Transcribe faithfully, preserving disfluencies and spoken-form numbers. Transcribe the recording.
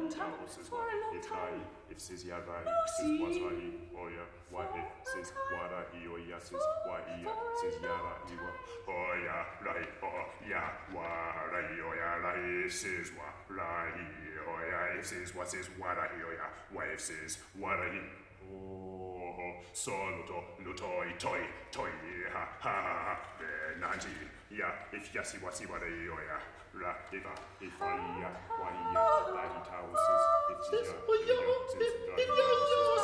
long time, for a long time. If says ya right, No, says see. was right, oh yeah, why if says what I oh yeah, says why yeah, says ya right, oh yeah, right, oh yeah, why oh yeah, right, says what right, oh yeah, if says what says what I oh yeah, why if says what I oh, solo lutoi toi toi ha ha ha benanji yeah, if yasi wasi what I oh yeah. La eva if I ya why ya la tau says if Says, ya oh, yeah, says if- if- yeah, yeah.